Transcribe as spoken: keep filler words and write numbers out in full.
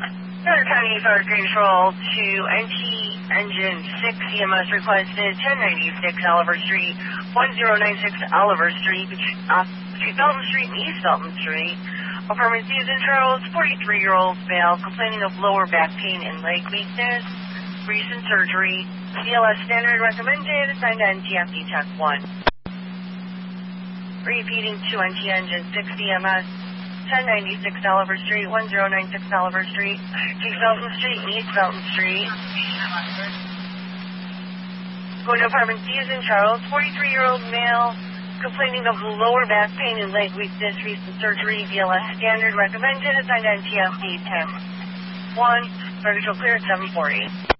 Center County Fire Control to N T Engine six E M S requested ten ninety-six Oliver Street, one zero nine six Oliver Street, between, uh, between Felton Street and East Felton Street. Apartment Susan Charles, forty-three-year-old male, complaining of lower back pain and leg weakness. Recent surgery. C L S standard recommended. Assigned to N T F D Tech one. Repeating to N T Engine six E M S, ten ninety-six Oliver Street, one zero nine six Oliver Street, East Felton Street and East Felton Street. Going to apartment Susan Charles, forty-three-year-old male, complaining of lower back pain and leg weakness. Recent surgery. B L S standard recommended. Assigned to N T F D Tech one. Fire Control clear at seven forty.